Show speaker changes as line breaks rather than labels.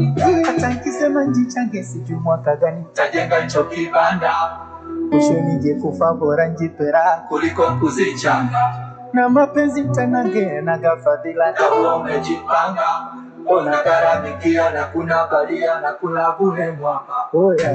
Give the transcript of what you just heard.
Hata nikisema njichange sijui mwaka gani tajenga hicho kibanda. Mwisho nije kufa bora njipera kuliko kuzichanga. Na mapenzi mtanange na gafadhila kama umejipanga. Ona karamikia na kuna balia na kuna bure mwaka.